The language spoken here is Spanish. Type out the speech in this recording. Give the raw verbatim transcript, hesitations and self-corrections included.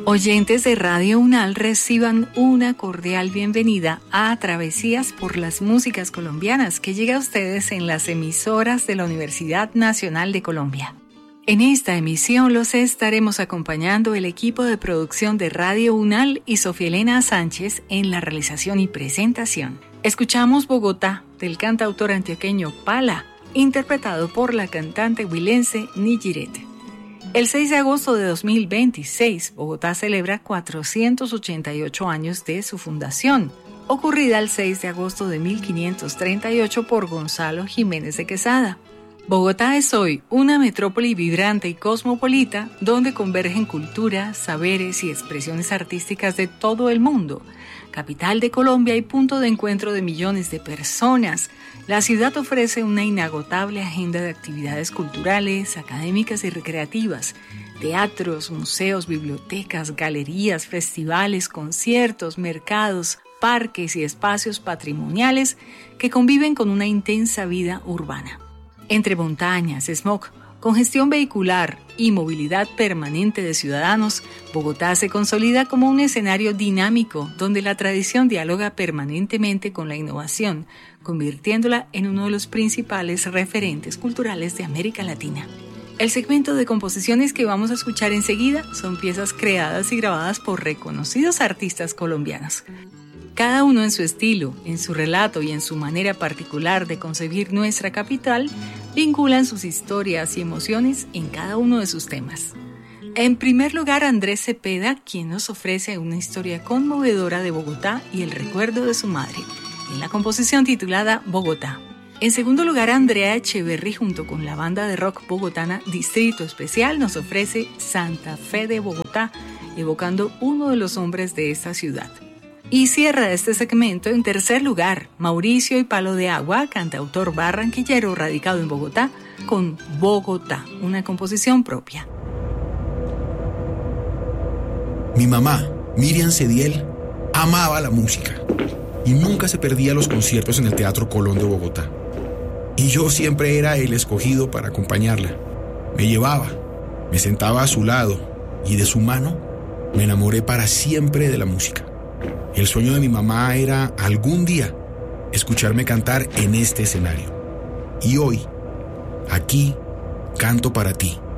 Oyentes de Radio UNAL, reciban una cordial bienvenida a Travesías por las Músicas Colombianas, que llega a ustedes en las emisoras de la Universidad Nacional de Colombia. En esta emisión los estaremos acompañando el equipo de producción de Radio UNAL y Sofía Elena Sánchez en la realización y presentación. Escuchamos Bogotá, del cantautor antioqueño Pala, interpretado por la cantante huilense Nijiret. El seis de agosto de dos mil veintiséis, Bogotá celebra cuatrocientos ochenta y ocho años de su fundación, ocurrida el seis de agosto de mil quinientos treinta y ocho por Gonzalo Jiménez de Quesada. Bogotá es hoy una metrópoli vibrante y cosmopolita donde convergen culturas, saberes y expresiones artísticas de todo el mundo. Capital de Colombia y punto de encuentro de millones de personas, la ciudad ofrece una inagotable agenda de actividades culturales, académicas y recreativas, teatros, museos, bibliotecas, galerías, festivales, conciertos, mercados, parques y espacios patrimoniales que conviven con una intensa vida urbana. Entre montañas, smog, congestión vehicular y movilidad permanente de ciudadanos, Bogotá se consolida como un escenario dinámico donde la tradición dialoga permanentemente con la innovación, convirtiéndola en uno de los principales referentes culturales de América Latina. El segmento de composiciones que vamos a escuchar enseguida son piezas creadas y grabadas por reconocidos artistas colombianos. Cada uno en su estilo, en su relato y en su manera particular de concebir nuestra capital, vinculan sus historias y emociones en cada uno de sus temas. En primer lugar, Andrés Cepeda, quien nos ofrece una historia conmovedora de Bogotá y el recuerdo de su madre, en la composición titulada Bogotá. En segundo lugar, Andrea Echeverry, junto con la banda de rock bogotana Distrito Especial, nos ofrece Santa Fe de Bogotá, evocando uno de los hombres de esta ciudad. Y cierra este segmento en tercer lugar, Mauricio y Palo de Agua, cantautor barranquillero radicado en Bogotá, con Bogotá, una composición propia. Mi mamá, Miriam Cediel, amaba la música y nunca se perdía los conciertos en el Teatro Colón de Bogotá. Y yo siempre era el escogido para acompañarla. Me llevaba, me sentaba a su lado y de su mano me enamoré para siempre de la música. El sueño de mi mamá era algún día escucharme cantar en este escenario. Y hoy, aquí, canto para ti.